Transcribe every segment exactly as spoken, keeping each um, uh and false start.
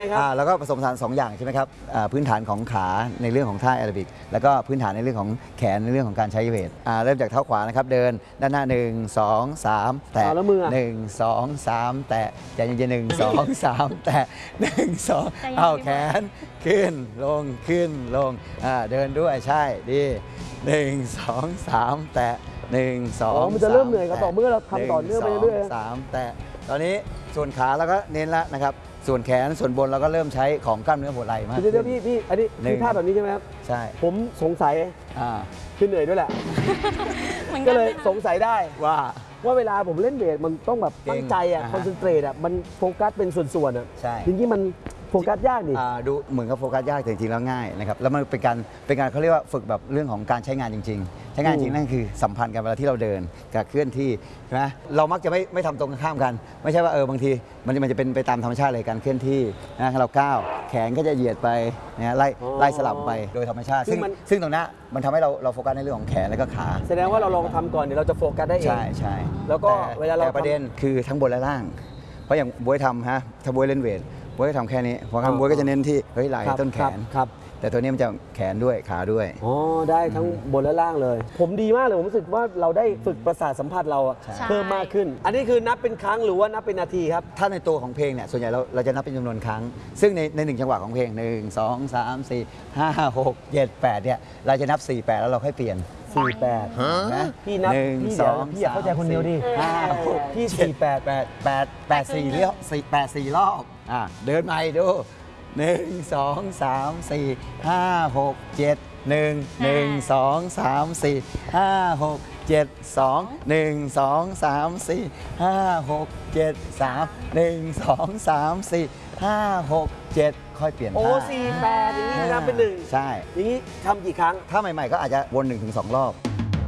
อ่าแล้วก็ผสมผสานสองอย่างใช่ไหมครับพื้นฐานของขาในเรื่องของท่าแอโรบิกแล้วก็พื้นฐานในเรื่องของแขนในเรื่องของการใช้เวทเริ่มจากเท้าขวานะครับเดินด้านหน้าหนึ่งสองสามแตะหนึ่งสองสามแตะใจเย็นๆหนึ่งสองสามแตะหนึ่งสองเอาแขนขึ้นลงขึ้นลงอ่าเดินด้วยใช่ดีหนึ่งสองสามแตะหนึ่งสองมันจะเริ่มเหนื่อยก็ต่อเมื่อเราทำต่อเนื่องไปเรื่อยๆสามแตะตอนนี้ส่วนขาเราก็เน้นแล้วนะครับส่วนแขนส่วนบนเราก็เริ่มใช้ของกล้ามเนื้อหัวไหล่มากเดี๋ยวพี่พี่อันนี้คือท่าแบบนี้ใช่ไหมครับใช่ผมสงสัยคือเหนื่อยด้วยแหละก็เลยสงสัยได้ว่าว่าเวลาผมเล่นเวทมันต้องแบบตั้งใจอ่ะคอนเซนเทรตอ่ะมันโฟกัสเป็นส่วนๆอ่ะใช่จริงๆมันโฟกัสยากดิดูเหมือนกับโฟกัสยากแต่จริงๆแล้วง่ายนะครับแล้วมันเป็นการเป็นการเขาเรียกว่าฝึกแบบเรื่องของการใช้งานจริงๆใช้งานจริงนั่นคือสัมพันธ์กันเวลาที่เราเดินกับเคลื่อนที่ใช่ไหมเรามักจะไม่ไม่ทำตรงข้ามกันไม่ใช่ว่าเออบางทีมันมันจะเป็นไปตามธรรมชาติเลยการเคลื่อนที่นะเราก้าวแขนก็จะเหยียดไปนะไล่ไล่สลับไปโดยธรรมชาติซึ่งซึ่งตรงนี้มันทำให้เราเราโฟกัสในเรื่องของแขนและก็ขาแสดงว่าเราลองทำก่อนเดี๋ยวเราจะโฟกัสได้เองใช่ใช่แล้วก็เวลาเราประเด็นคือทั้งบนและล่างเพราะอย่างบวยทำฮะถ้าบวยเล่นเวทบวยทำแค่นี้เพราะคำบวยก็จะเน้นที่เฮ้ยไหล่ต้นแขนครับแต่ตัวนี้มันจะแขนด้วยขาด้วยอ๋อได้ทั้งบนและล่างเลยผมดีมากเลยผมรู้สึกว่าเราได้ฝึกประสาทสัมผัสเราเพิ่มมากขึ้นอันนี้คือนับเป็นครั้งหรือว่านับเป็นนาทีครับถ้าในตัวของเพลงเนี่ยส่วนใหญ่เราเราจะนับเป็นจำนวนครั้งซึ่งในในหนึ่งจังหวะของเพลงหนึ่งสองสามสี่ห้าหกเจ็ดแปดเนี่ยเราจะนับสี่แปดแล้วเราค่อยเปลี่ยนสี่แปดนะพี่นับพี่สองพี่อยากเข้าใจคนเดียวดิห้าหกพี่สี่แปดแปดแปดแปดสี่เรียกสี่แปดสี่รอบอ่ะเดินใหม่ดูหนึ่งสองสามสี่ห้าหกเจ็ดหนึ่งหนึ่งสองสามสี่ห้าหกเจ็ดสองหนึ่งสองสามสี่ห้าหกเจ็ดสามหนึ่งสองสามสี่ห้าหกเจ็ดค่อยเปลี่ยนท่าโอ้สี่แปดอย่างนี้นับเป็นหนึ่งใช่อย่างนี้ทำกี่ครั้งถ้าใหม่ๆก็อาจจะวนหนึ่งถึงสองรอบ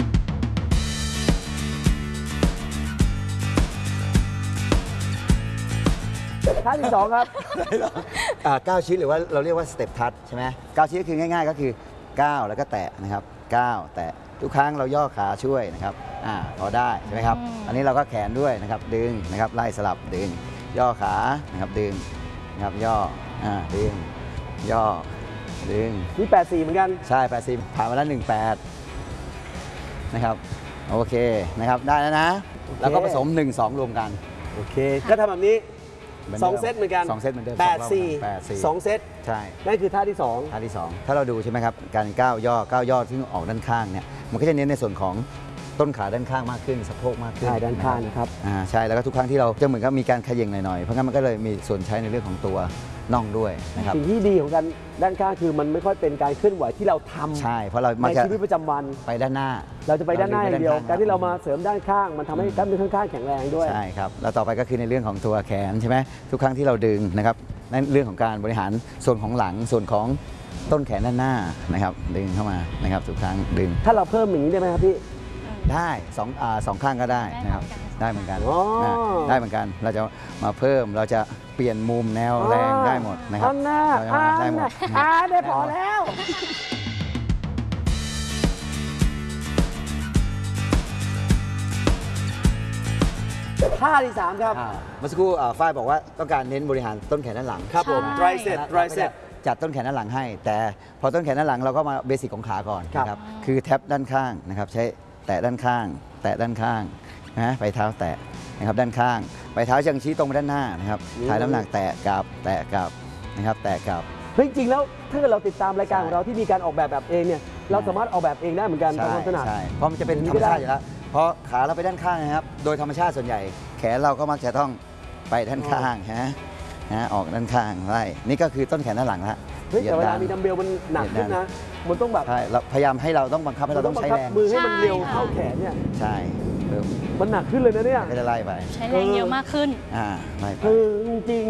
ท่าที่สองครับก้าวชี้หรือว่าเราเรียกว่าสเต็ปทัชใช่ไหมก้าวชี้ก็คือง่ายๆก็คือก้าวแล้วก็แตะนะครับก้าวแตะทุกครั้งเราย่อขาช่วยนะครับอ่าพอได้ใช่ไหมครับอันนี้เราก็แขนด้วยนะครับดึงนะครับไล่สลับดึงย่อขานะครับดึงนะครับย่ออ่าดึงย่อดึงนี่แปดสี่เหมือนกันใช่แปดสี่ผ่านมาแล้วหนึ่งแปดนะครับโอเคนะครับได้แล้วนะแล้วก็ผสมหนึ่งสองรวมกันโอเคก็ทำแบบนี้สองเซตเหมือนกันสองเซตเหมือนเดิมแปดสี่สองเซตใช่นั่นคือท่าที่สองท่าที่สองถ้าเราดูใช่ไหมครับการก้าวย่อก้าวย่อที่ออกด้านข้างเนี่ยมันก็จะเน้นในส่วนของต้นขาด้านข้างมากขึ้นสะโพกมากขึ้นใช่ด้านข้างนะครับอ่าใช่แล้วก็ทุกครั้งที่เราจะเหมือนกับมีการเขย่งหน่อยๆเพราะงั้นมันก็เลยมีส่วนใช้ในเรื่องของตัวน่องด้วยนะครับสิ่งที่ดีของการด้านข้างคือมันไม่ค่อยเป็นการเคลื่อนไหวที่เราทำใช่เพราะเราในชีวิตประจำวันไปด้านหน้าเราจะไปด้านหน้าอย่างเดียวการที่เรามาเสริมด้านข้างมันทำให้กล้ามเนื้อข้างๆแข็งแรงด้วยใช่ครับแล้วต่อไปก็คือในเรื่องของตัวแขนใช่ไหมทุกครั้งที่เราดึงนะครับนั่นเรื่องของการบริหารส่วนของหลังส่วนของต้นแขนด้านหน้านะครับดึงเข้ามานะครับทุกครั้งดึงถ้าเราเพิ่มอย่างนี้ได้ไหมครับพี่ได้สองอ่าสองข้างก็ได้นะครับได้เหมือนกันได้เหมือนกันเราจะมาเพิ่มเราจะเปลี่ยนมุมแนวแรงได้หมดนะครับได้หมดอ่าได้พอแล้วท่าที่สามครับเมื่อสักครู่ฝ้ายบอกว่าต้องการเน้นบริหารต้นแขนด้านหลังครับผมไตรเซตไตรเซตจัดต้นแขนด้านหลังให้แต่พอต้นแขนด้านหลังเราก็มาเบสิกของขาก่อนนะครับคือแท็บด้านข้างนะครับใช้แตะด้านข้างแตะด้านข้างนะไปเท้าแตะนะครับด้านข้างไปเท้ายังชี้ตรงไปด้านหน้านะครับถ่ายน้ำหนักแตะกลับแตะกลับนะครับแตะกลับเฮ้ยจริงแล้วถ้าเกิดเราติดตามรายการของเราที่มีการออกแบบแบบเองเนี่ยเราสามารถออกแบบเองได้เหมือนกันตามความถนัดใช่เพราะมันจะเป็นธรรมชาติอยู่แล้วเพราะขาเราไปด้านข้างนะครับโดยธรรมชาติส่วนใหญ่แขนเราก็มักจะต้องไปด้านข้างฮะนะออกด้านข้างไล่นี่ก็คือต้นแขนด้านหลังละเฮ้ยแต่เวลามีดัมเบลมันหนักขึ้นนะมันต้องแบบใช่เราพยายามให้เราต้องบังคับให้เราต้องใช้แรงมือให้มันเร็วเท่าแขนเนี่ยใช่มันหนักขึ้นเลยนะเนี่ยก็จะไล่ไปใช้แรงเยอะมากขึ้นอ่าไล่ไปจริง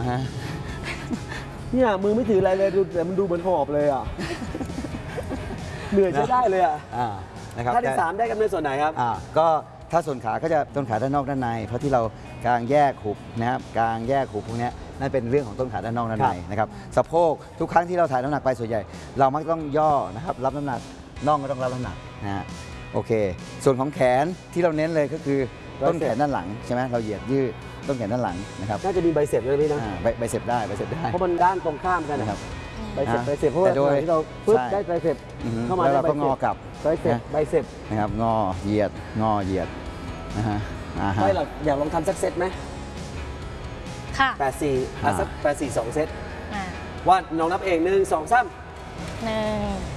เนี่ยมือไม่ถืออะไรเลยดูแต่มันดูเหมือนหอบเลยอ่ะเหนื่อยใช้ได้เลยอ่ะท่าที่สามได้กำเนิดส่วนไหนครับอ่าก็ถ้าส่วนขาก็จะต้นขาด้านนอกด้านในเพราะที่เรากางแยกหุบนะครับกางแยกหุบพวกนี้นั่นเป็นเรื่องของต้นขาด้านนอกด้านในนะครับสะโพกทุกครั้งที่เราถ่ายน้ำหนักไปส่วนใหญ่เรามักต้องย่อนะครับรับน้ำหนักน่องก็ต้องรับน้ำหนักนะฮะโอเคส่วนของแขนที่เราเน้นเลยก็คือต้นแขนด้านหลังใช่ไหมเราเหยียดยืดต้นแขนด้านหลังนะครับน่าจะมีใบเสร็จเลยพี่นะอ่าใบใบเสพได้ใบเสพได้เพราะมันด้านตรงข้ามกันนะครับใบเสร็จอ่าใบเสร็จเพราะว่าแต่โดยที่เราปึ๊บใช่ได้ใบเสร็จอือฮึเข้ามาแล้วเราได้ก็ใบงอกลับใบเสร็จนะใบเสร็จนะครับงอเหยียดงอเหยียดนะฮะอ่าฮะไม่หรอกอยากลองทำสักเซตไหมค่ะแปดสี่อ่ะอ่าสักแปดสี่สองเซตอ่าว่าน้องนับเองหนึ่งสองสามหนึ่ง